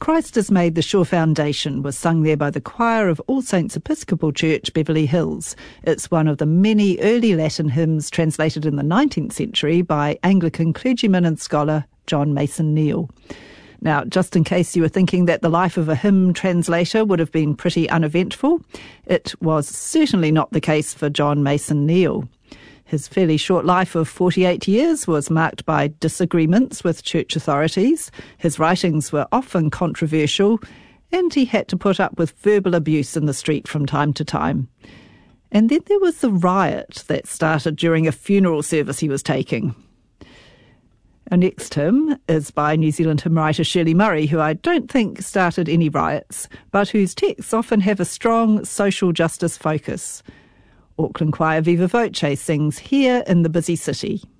Christ is Made the Sure Foundation was sung there by the choir of All Saints Episcopal Church, Beverly Hills. It's one of the many early Latin hymns translated in the 19th century by Anglican clergyman and scholar John Mason Neale. Now, just in case you were thinking that the life of a hymn translator would have been pretty uneventful, it was certainly not the case for John Mason Neale. His fairly short life of 48 years was marked by disagreements with church authorities. His writings were often controversial, and he had to put up with verbal abuse in the street from time to time. And then there was the riot that started during a funeral service he was taking. Our next hymn is by New Zealand hymn writer Shirley Murray, who I don't think started any riots, but whose texts often have a strong social justice focus. Auckland Choir Viva Voce sings Here in the Busy City.